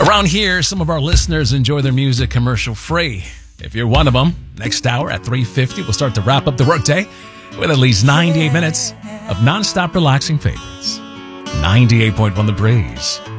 Around here, some of our listeners enjoy their music commercial free. If you're one of them, next hour at 3:50, we'll start to wrap up the workday with at least 98 minutes of nonstop relaxing favorites. 98.1 The Breeze.